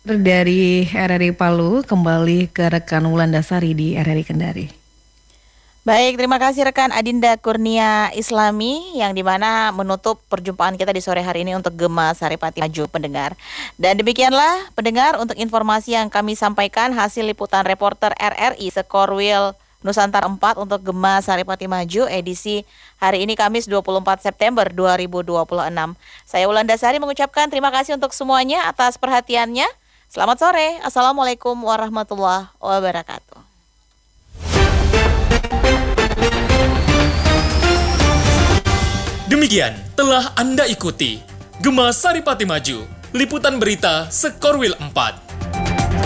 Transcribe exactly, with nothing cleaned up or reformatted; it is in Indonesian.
Dari R R I Palu kembali ke rekan Wulandasari di R R I Kendari. Baik, terima kasih rekan Adinda Kurnia Islami yang dimana menutup perjumpaan kita di sore hari ini untuk Gema Saripati Maju pendengar. Dan demikianlah pendengar untuk informasi yang kami sampaikan hasil liputan reporter R R I Sekorwil Nusantara empat untuk Gema Saripati Maju edisi hari ini Kamis dua puluh empat September dua ribu dua puluh enam. Saya Wulandasari mengucapkan terima kasih untuk semuanya atas perhatiannya. Selamat sore. Assalamualaikum warahmatullahi wabarakatuh. Demikian telah Anda ikuti Gema Saripati Maju, liputan berita Sekorwil empat.